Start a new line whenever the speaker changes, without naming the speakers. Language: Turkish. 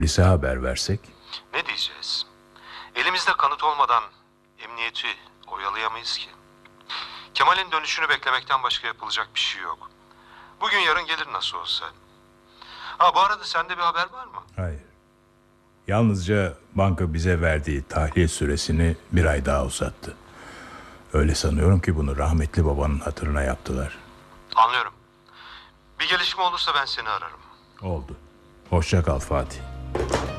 Polise haber versek?
Ne diyeceğiz? Elimizde kanıt olmadan emniyeti oyalayamayız ki. Kemal'in dönüşünü beklemekten başka yapılacak bir şey yok. Bugün yarın gelir nasıl olsa. Ha, bu arada sende bir haber var mı?
Hayır. Yalnızca banka bize verdiği tahliye süresini bir ay daha uzattı. Öyle sanıyorum ki bunu rahmetli babanın hatırına yaptılar.
Anlıyorum. Bir gelişme olursa ben seni ararım.
Oldu. Hoşça kal Fatih.